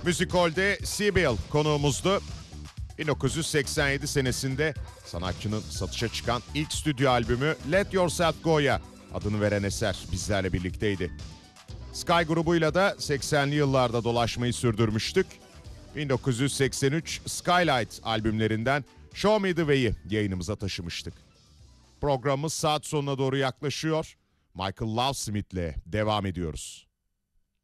Müzikol'de Sibyl konuğumuzdu. 1987 senesinde sanatçının satışa çıkan ilk stüdyo albümü Let Yourself Go'ya adını veren eser bizlerle birlikteydi. Sky grubuyla da 80'li yıllarda dolaşmayı sürdürmüştük. 1983 Skylight albümlerinden Show Me The Way'i yayınımıza taşımıştık. Programımız saat sonuna doğru yaklaşıyor. Michael Lovesmith'le devam ediyoruz.